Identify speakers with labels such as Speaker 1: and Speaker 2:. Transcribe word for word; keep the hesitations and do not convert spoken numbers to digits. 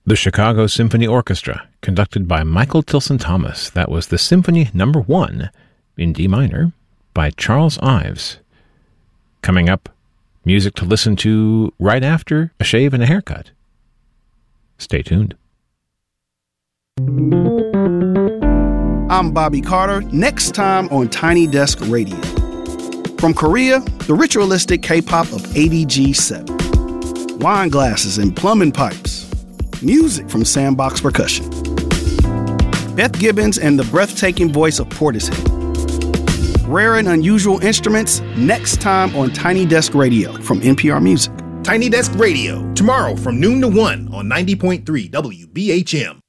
Speaker 1: The Chicago Symphony Orchestra, conducted by Michael Tilson Thomas. That was the Symphony Number One in D minor by Charles Ives. Coming up, music to listen to right after a shave and a haircut. Stay tuned.
Speaker 2: I'm Bobby Carter. Next time on Tiny Desk Radio. From Korea, the ritualistic K-pop of A D G seven. Wine glasses and plumbing pipes. Music from Sandbox Percussion. Beth Gibbons and the breathtaking voice of Portishead. Rare and unusual instruments next time on Tiny Desk Radio from N P R Music.
Speaker 3: Tiny Desk Radio, tomorrow from noon to one on ninety point three W B H M.